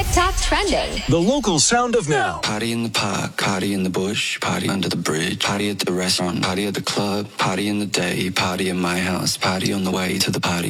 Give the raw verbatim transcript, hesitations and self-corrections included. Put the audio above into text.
TikTok trending. The local sound of now. Party in the park, party in the bush, party under the bridge, party at the restaurant, party at the club, party in the day, party in my house, party on the way to the party.